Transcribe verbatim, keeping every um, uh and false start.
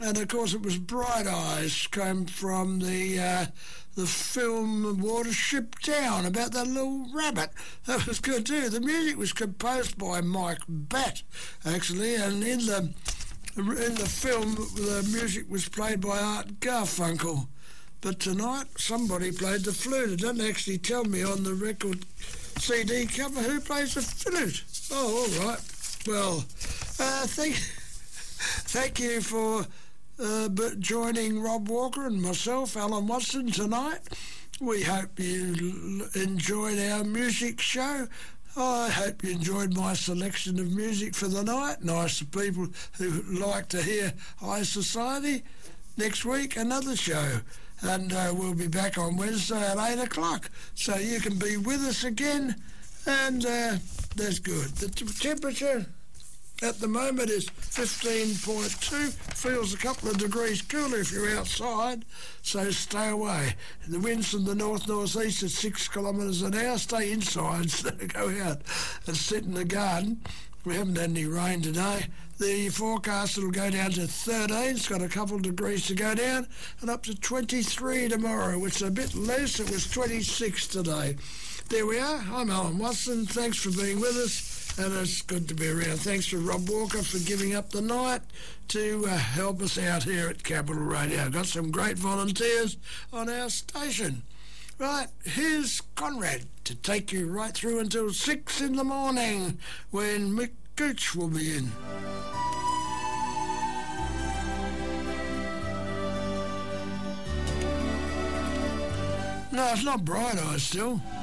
And of course it was Bright Eyes, came from the uh, the film Watership Down, about that little rabbit. That was good too. The music was composed by Mike Batt, actually, and in the in the film the music was played by Art Garfunkel. But tonight somebody played the flute. It doesn't actually tell me on the record C D cover who plays the flute. Oh, all right. Well, uh, thank, thank you for uh, joining Rob Walker and myself, Alan Watson, tonight. We hope you enjoyed our music show. I hope you enjoyed my selection of music for the night. Nice to people who like to hear High Society. Next week, another show. And uh, we'll be back on Wednesday at eight o'clock. So you can be with us again. And uh, that's good. The t- temperature at the moment is fifteen point two. Feels a couple of degrees cooler if you're outside, so stay away. The winds from the north-northeast at six kilometres an hour. Stay inside instead of go out and sit in the garden. We haven't had any rain today. The forecast will go down to thirteen. It's got a couple of degrees to go down, and up to twenty-three tomorrow, which is a bit less. It was twenty-six today. There we are. I'm Alan Watson. Thanks for being with us, and it's good to be around. Thanks to Rob Walker for giving up the night to uh, help us out here at Capital Radio. Got some great volunteers on our station. Right, here's Conrad to take you right through until six in the morning when Mick Gooch will be in. No, it's not Bright Eyes still.